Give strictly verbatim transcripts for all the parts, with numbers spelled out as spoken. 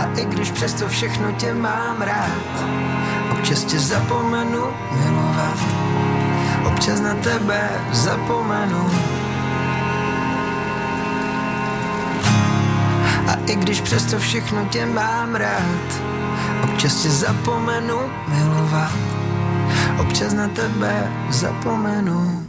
i když přesto všechno tě mám rád, občas tě zapomenu milovat, občas na tebe zapomenu. A i když přesto všechno tě mám rád, občas tě zapomenu milovat, občas na tebe zapomenu.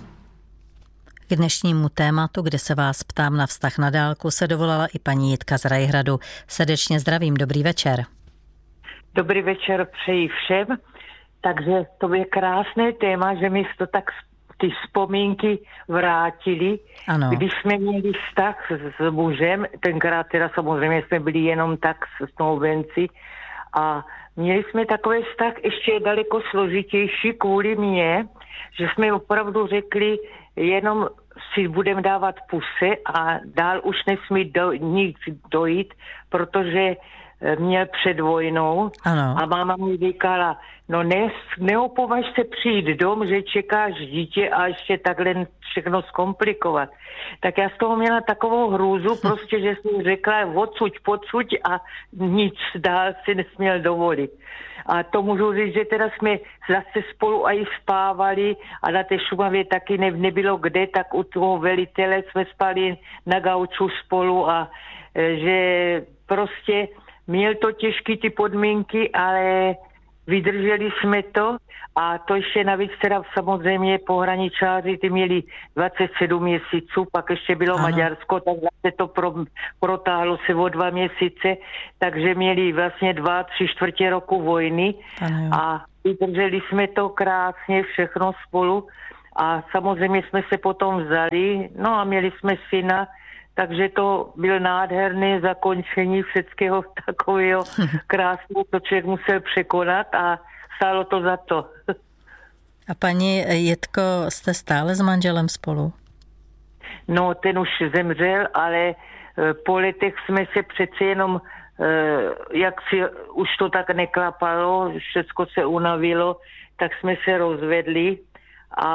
K dnešnímu tématu, kde se vás ptám na vztah na dálku, se dovolala i paní Jitka z Rajhradu. Srdečně zdravím, dobrý večer. Dobrý večer přeji všem. Takže to je krásné téma, že mi to tak ty vzpomínky vrátili. Ano. Když jsme měli vztah s mužem, tenkrát teda samozřejmě jsme byli jenom tak snoubenci a měli jsme takový vztah ještě daleko složitější kvůli mně, že jsme opravdu řekli, jenom si budeme dávat puse a dál už nesmí do, nic dojít, protože měl před vojnou. Ano. A máma mi říkala, no ne, neopovaž se přijít dom, že čekáš dítě a ještě takhle všechno zkomplikovat. Tak já z toho měla takovou hrůzu, prostě, že jsem řekla odsuť, podsuť a nic dál si nesměl dovolit. A to můžu říct, že teda jsme zase spolu aj spávali a na té Šumavě taky ne, nebylo kde, tak u toho velitele jsme spali na gauču spolu a že prostě měl to těžké ty podmínky, ale vydrželi jsme to a to ještě navíc teda samozřejmě pohraničáři, ty měli dvacet sedm měsíců, pak ještě bylo ano. Maďarsko, tak zase to pro, protáhlo se o dva měsíce, takže měli vlastně dva, tři čtvrtě roku vojny ano. A vydrželi jsme to krásně všechno spolu a samozřejmě jsme se potom vzali, no a měli jsme syna. Takže to byl nádherné zakončení všetkého takového krásného, co člověk musel překonat a stálo to za to. A paní Jitko, jste stále s manželem spolu? No, ten už zemřel, ale po letech jsme se přeci jenom, jak si už to tak neklapalo, všecko se unavilo, tak jsme se rozvedli a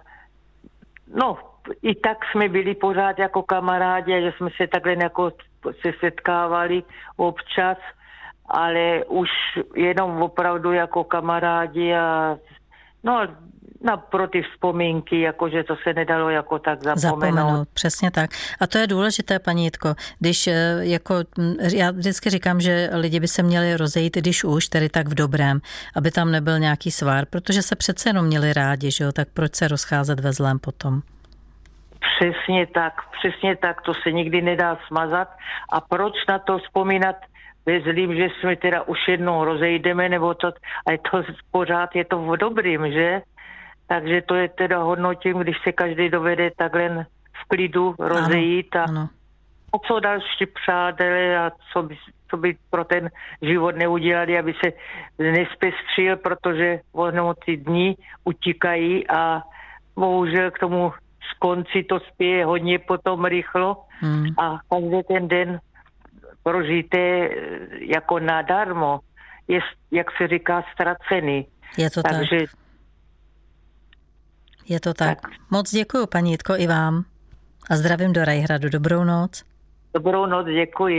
no, i tak jsme byli pořád jako kamarádi, že jsme se takhle jako se setkávali občas, ale už jenom opravdu jako kamarádi a no na pro ty vzpomínky, jakože to se nedalo jako tak zapomenout. Zapomenout, přesně tak. A to je důležité, paní Jitko, když jako, já vždycky říkám, že lidi by se měli rozejít, když už, tedy tak v dobrém, aby tam nebyl nějaký svár, protože se přece jenom měli rádi, že jo, tak proč se rozcházet ve zlém potom? Přesně tak, přesně tak, to se nikdy nedá smazat. A proč na to vzpomínat ve zlým, že jsme teda už jednou rozejdeme, nebo to, ale to pořád je to v dobrým, že? Takže to je teda hodnotím, když se každý dovede takhle v klidu rozejít a, ano, ano. a co další přátelé a co by, co by pro ten život neudělali, aby se nespestřil, protože ono ty dny utíkají a bohužel k tomu z konci to spěje hodně potom rychlo hmm. a každý ten den prožité jako nadarmo je, jak se říká, ztracený. Je to Takže, tak. Je to tak. tak. Moc děkuju, paní Jitko, i vám. A zdravím do Rajhradu. Dobrou noc. Dobrou noc, děkuji.